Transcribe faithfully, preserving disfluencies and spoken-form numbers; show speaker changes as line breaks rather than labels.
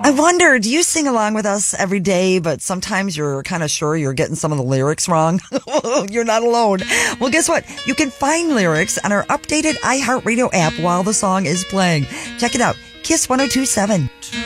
I wonder, do you sing along with us every day, but sometimes you're kind of sure you're getting some of the lyrics wrong? You're not alone. Well, guess what? You can find lyrics on our updated iHeartRadio app while the song is playing. Check it out. Kiss one oh two seven.